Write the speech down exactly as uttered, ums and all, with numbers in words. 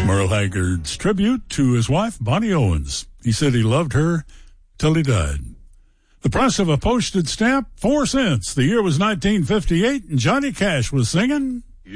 Merle Haggard's tribute to his wife, Bonnie Owens. He said he loved her till he died. The price of a postage stamp, four cents. The year was nineteen fifty-eight, and Johnny Cash was singing